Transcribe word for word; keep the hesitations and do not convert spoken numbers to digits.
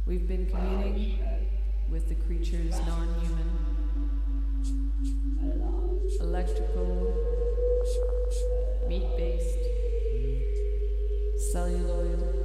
We've been communing with the creatures non-human, electrical, meat-based, celluloid,